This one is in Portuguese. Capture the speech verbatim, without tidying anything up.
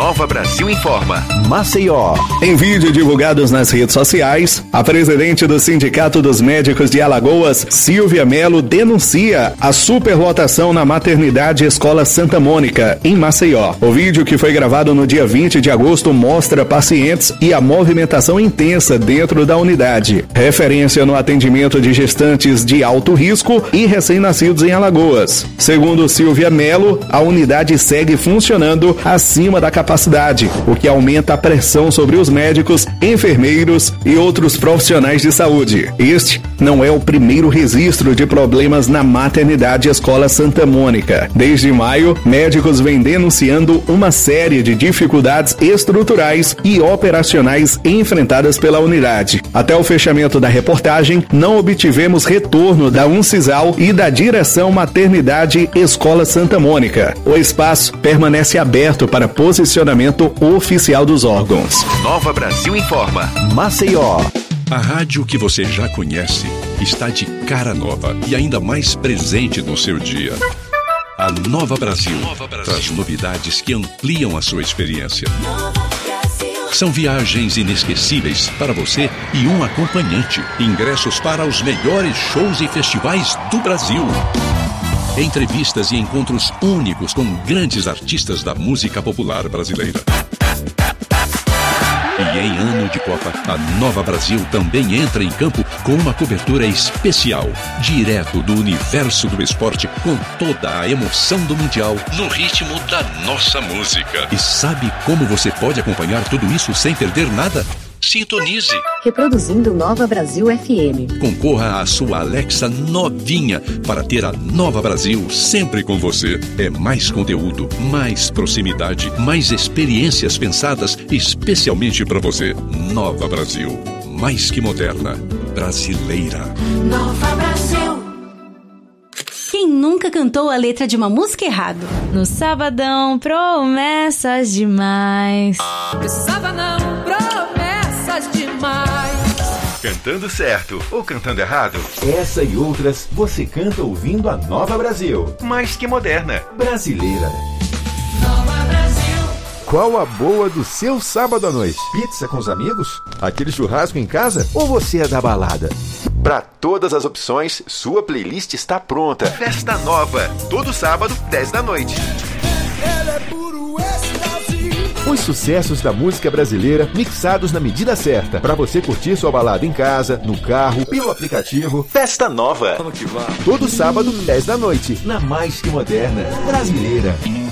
Nova Brasil Informa. Maceió. Em vídeo divulgados nas redes sociais, a presidente do Sindicato dos Médicos de Alagoas, Silvia Melo, denuncia a superlotação na maternidade Escola Santa Mônica, em Maceió. O vídeo, que foi gravado no dia vinte de agosto, mostra pacientes e a movimentação intensa dentro da unidade. Referência no atendimento de gestantes de alto risco e recém-nascidos em Alagoas. Segundo Silvia Melo, a unidade segue funcionando acima da capacidade, o que aumenta a pressão sobre os médicos, enfermeiros e outros profissionais de saúde. Este não é o primeiro registro de problemas na maternidade Escola Santa Mônica. Desde maio, médicos vêm denunciando uma série de dificuldades estruturais e operacionais enfrentadas pela unidade. Até o fechamento da reportagem, não obtivemos retorno da Uncisal e da direção Maternidade Escola Santa Mônica. O espaço permanece aberto para posicionamento oficial dos órgãos. Nova Brasil Informa. Maceió. A rádio que você já conhece está de cara nova e ainda mais presente no seu dia. A Nova Brasil, Nova Brasil traz novidades que ampliam a sua experiência. São viagens inesquecíveis para você e um acompanhante. Ingressos para os melhores shows e festivais do Brasil. Entrevistas e encontros únicos com grandes artistas da música popular brasileira. E em ano de Copa, a Nova Brasil também entra em campo com uma cobertura especial, direto do universo do esporte, com toda a emoção do Mundial, no ritmo da nossa música. E sabe como você pode acompanhar tudo isso sem perder nada? Sintonize. Reproduzindo Nova Brasil F M. Concorra à sua Alexa novinha para ter a Nova Brasil sempre com você. É mais conteúdo, mais proximidade, mais experiências pensadas especialmente para você. Nova Brasil, mais que moderna, brasileira. Nova Brasil. Quem nunca cantou a letra de uma música errado? No sabadão, promessas demais. No sabadão, promessas demais. Cantando certo ou cantando errado? Essa e outras você canta ouvindo a Nova Brasil. Mais que moderna, brasileira. Nova Brasil. Qual a boa do seu sábado à noite? Pizza com os amigos? Aquele churrasco em casa? Ou você é da balada? Para todas as opções, sua playlist está pronta. Festa Nova, todo sábado, dez da noite. Ela é puro êxtase. Os sucessos da música brasileira mixados na medida certa, para você curtir sua balada em casa, no carro, pelo aplicativo. Festa Nova. Todo sábado, dez da noite, na mais que moderna, brasileira.